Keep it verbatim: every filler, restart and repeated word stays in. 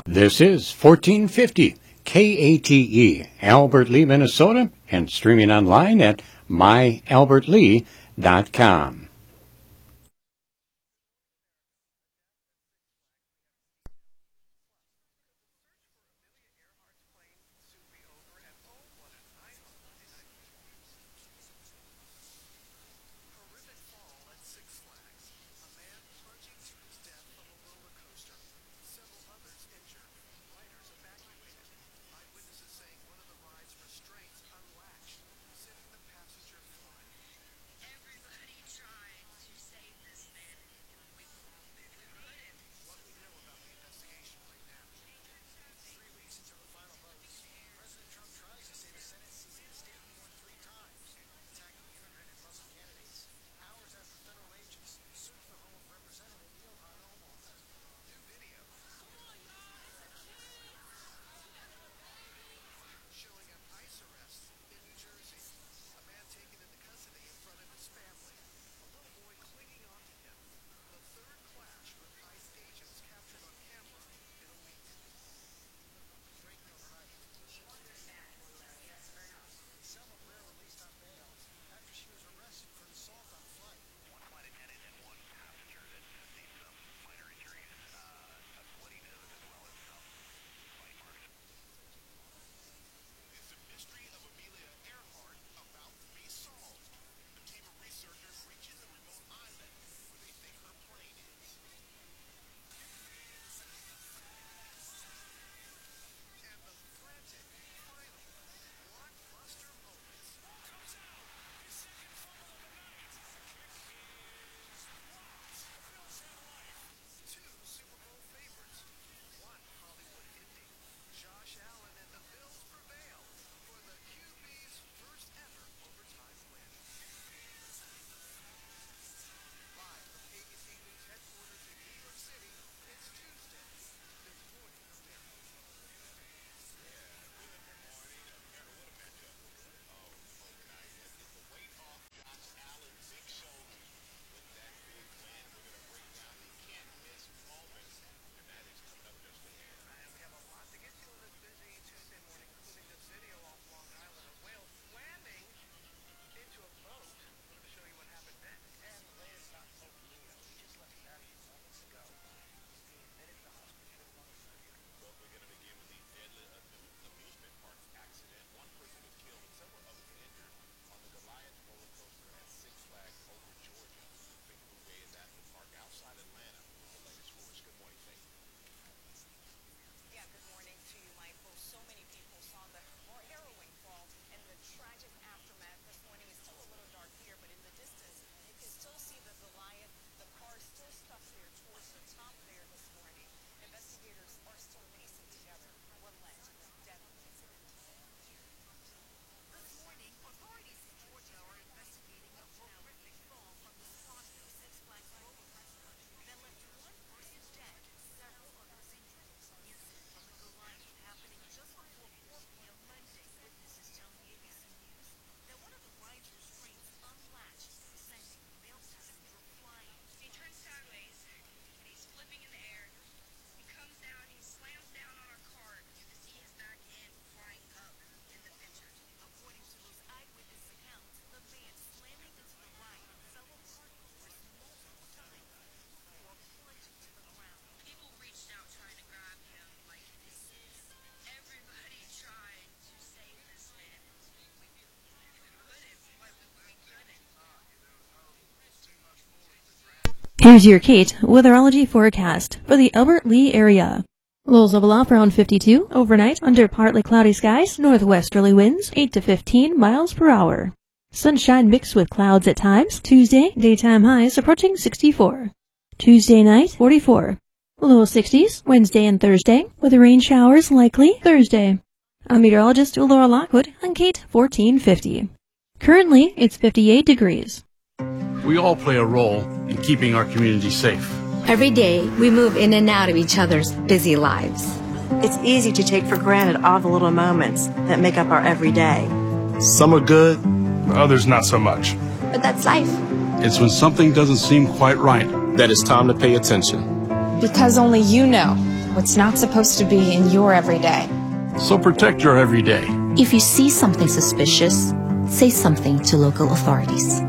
This is fourteen fifty K A T E, Albert Lea, Minnesota, and streaming online at my albert lea dot com. Here's your Kate weatherology forecast for the Albert Lea area. Lows level off around fifty-two overnight under partly cloudy skies, northwesterly winds eight to fifteen miles per hour. Sunshine mixed with clouds at times. Tuesday, daytime highs approaching sixty-four. Tuesday night, forty-four. Low sixties, Wednesday and Thursday, with rain showers likely Thursday. I'm meteorologist Laura Lockwood on Kate fourteen fifty. Currently, it's fifty-eight degrees. We all play a role in keeping our community safe. Every day, we move in and out of each other's busy lives. It's easy to take for granted all the little moments that make up our everyday. Some are good, others not so much. But that's life. It's when something doesn't seem quite right that it's time to pay attention. Because only you know what's not supposed to be in your everyday. So protect your everyday. If you see something suspicious, say something to local authorities.